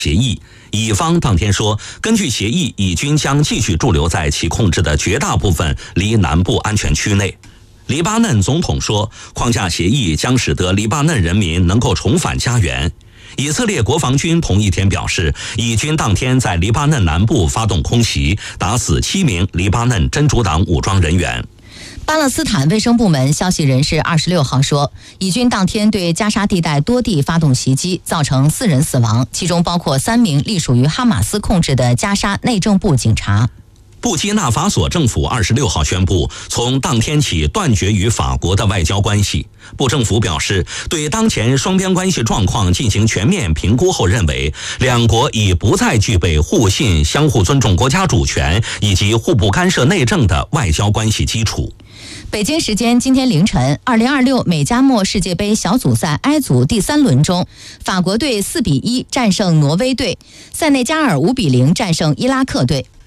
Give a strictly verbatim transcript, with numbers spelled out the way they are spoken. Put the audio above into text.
协议。以方当天说，根据协议，以军将继续驻留在其控制的绝大部分离南部安全区内。黎巴嫩总统说，框架协议将使得黎巴嫩人民能够重返家园。以色列国防军同一天表示，以军当天在黎巴嫩南部发动空袭，打死七名黎巴嫩真主党武装人员。 巴勒斯坦卫生部门消息人士二十六号说，以军当天对加沙地带多地发动袭击，造成四人死亡，其中包括三名隶属于哈马斯控制的加沙内政部警察。 布基纳法索政府二十六号宣布，从当天起断绝与法国的外交关系。布政府表示，对当前双边关系状况进行全面评估后，认为两国已不再具备互信、相互尊重国家主权以及互不干涉内政的外交关系基础。 北京时间今天凌晨，二零二六美加墨世界杯小组赛 I 组第三轮中，法国队四比一战胜挪威队，塞内加尔五比零战胜伊拉克队。